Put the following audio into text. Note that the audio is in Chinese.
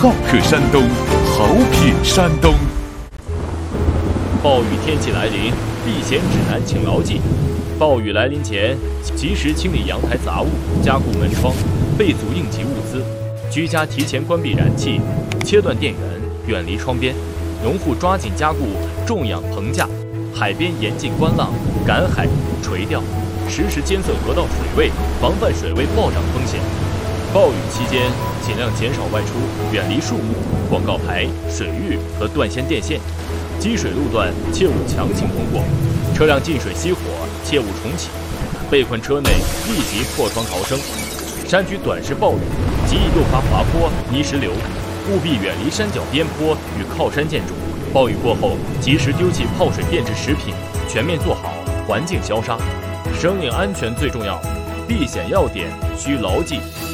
好客山东，好品山东。 暴雨天气来临，避险指南请牢记：暴雨来临前，及时清理阳台杂物，加固门窗，备足应急物资。居家提前关闭燃气，切断电源，远离窗边。农户抓紧加固种养棚架，海边严禁观浪、赶海、垂钓，实时监测河道水位，防范水位暴涨风险。暴雨期间，尽量减少外出，远离树木、广告牌、水域和断线电线。积水路段切勿强行通过，车辆进水熄火切勿重启。被困车内立即破窗逃生。山区短时暴雨极易诱发滑坡、泥石流，务必远离山脚边坡与靠山建筑。暴雨过后，及时丢弃泡水变质食品，全面做好环境消杀。生命安全最重要，避险要点需牢记。